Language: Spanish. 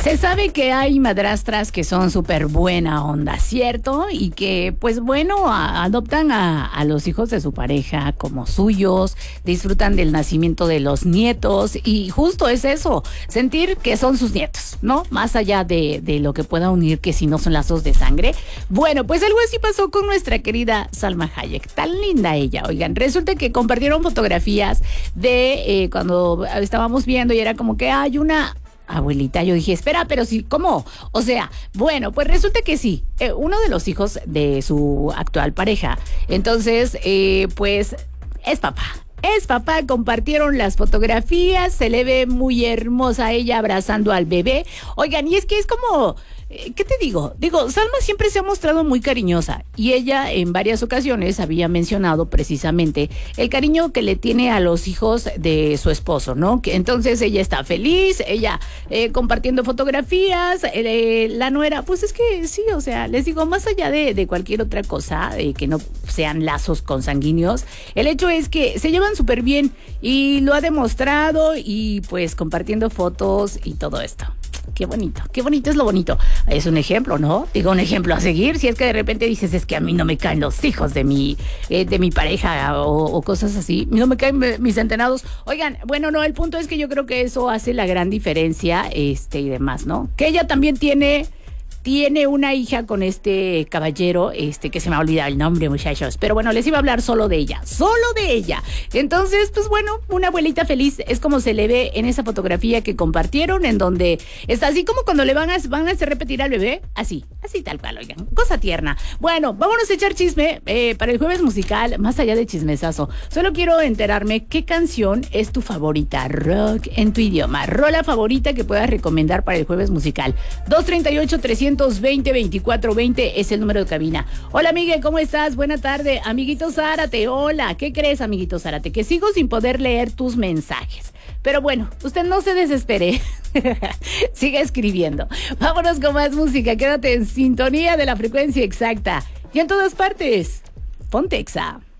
Se sabe que hay madrastras que son súper buena onda, ¿cierto? Y que, pues bueno, adoptan a los hijos de su pareja como suyos, disfrutan del nacimiento de los nietos y justo es eso, sentir que son sus nietos, ¿no? Más allá de lo que pueda unir, que si no son lazos de sangre. Bueno, pues algo así pasó con nuestra querida Salma Hayek. Tan linda ella, oigan. Resulta que compartieron fotografías de cuando estábamos viendo y era como que hay una abuelita. Yo dije, espera, pero sí, ¿cómo? O sea, bueno, pues resulta que sí, uno de los hijos de su actual pareja, entonces, pues, es papá. Es papá, compartieron las fotografías, se le ve muy hermosa ella abrazando al bebé. Oigan, y es que es como, ¿qué te digo? Digo, Salma siempre se ha mostrado muy cariñosa y ella en varias ocasiones había mencionado precisamente el cariño que le tiene a los hijos de su esposo, ¿no? Que entonces ella está feliz, ella compartiendo fotografías, la nuera, pues es que sí, o sea, les digo, más allá de cualquier otra cosa, que no sean lazos consanguíneos, el hecho es que se llevan súper bien y lo ha demostrado y pues compartiendo fotos y todo esto. Qué bonito es lo bonito. Es un ejemplo, ¿no? Digo, un ejemplo a seguir. Si es que de repente dices, es que a mí no me caen los hijos de mi pareja o cosas así, no me caen mis entenados. Oigan, bueno, no, el punto es que yo creo que eso hace la gran diferencia, y demás, ¿no? Que ella también tiene una hija con este caballero, que se me ha olvidado el nombre, muchachos. Pero bueno, les iba a hablar solo de ella. Entonces, pues bueno, una abuelita feliz es como se le ve en esa fotografía que compartieron, en donde está así como cuando le van a hacer repetir al bebé. Así tal cual, oigan. Cosa tierna. Bueno, vámonos a echar chisme para el jueves musical, más allá de chismesazo. Solo quiero enterarme qué canción es tu favorita, rock en tu idioma. Rola favorita que puedas recomendar para el jueves musical. 238-320-2420 es el número de cabina. Hola, Miguel, ¿cómo estás? Buena tarde. Amiguito Zárate, hola. ¿Qué crees, amiguito Zárate? Que sigo sin poder leer tus mensajes. Pero bueno, usted no se desespere. Siga escribiendo. Vámonos con más música. Quédate en sintonía de la frecuencia exacta. Y en todas partes. Ponte Exa.